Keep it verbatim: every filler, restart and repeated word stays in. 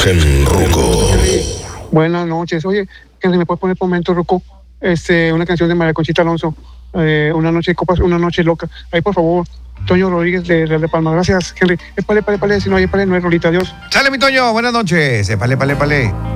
imagen, Ruco. Buenas noches. Oye, Henry, ¿me puedes poner por momento, Ruco? Este, una canción de María Conchita Alonso. Eh, una noche de copas, una noche loca. Ahí, por favor. Toño Rodríguez de Real de Palma. Gracias, Henry. Épale, épale, épale. Si no hay épale, no hay rolita. Adiós. Sale, mi Toño. Buenas noches. Épale, épale, épale.